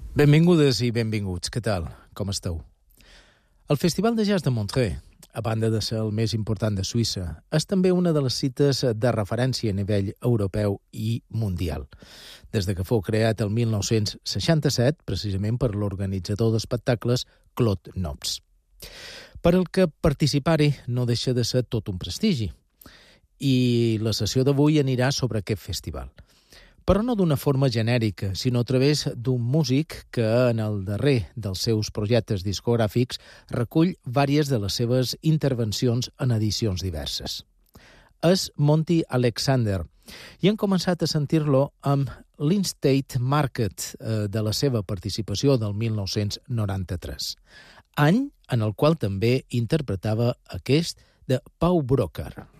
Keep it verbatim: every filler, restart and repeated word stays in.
Benvingudes i benvinguts. Què tal? Com esteu? El Festival de Jazz de Montreux, a banda de ser el més important de Suïssa, és també una de les cites de referència a nivell europeu i mundial. Des de que fou creat el mil nou-cents seixanta-set, precisament per l'organitzador d'espectacles Claude Nobs. Per al que participar-hi no deixa de ser tot un prestigi. I la sessió d'avui anirà sobre aquest festival. Però no d'una forma genèrica, sinó a través d'un músic que en el darrer dels seus projectes discogràfics recull vàries de les seves intervencions en edicions diverses. És Monty Alexander, i hem començat a sentir-lo amb l'Instate Market eh, de la seva participació del mil nou-cents noranta-tres, any en el qual també interpretava aquest de Pau Broker.